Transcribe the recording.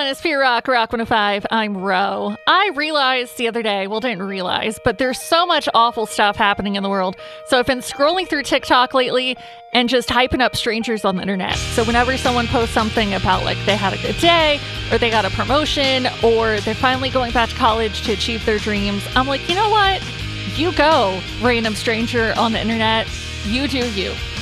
everyone. It's Fear Rock 105. I'm Ro. I realized the other day, well, didn't realize, but there's so much awful stuff happening in the world. So I've been scrolling through TikTok lately and just hyping up strangers on the internet. So whenever someone posts something about like they had a good day or they got a promotion or they're finally going back to college to achieve their dreams, I'm like, you know what? You go, random stranger on the internet. You do you.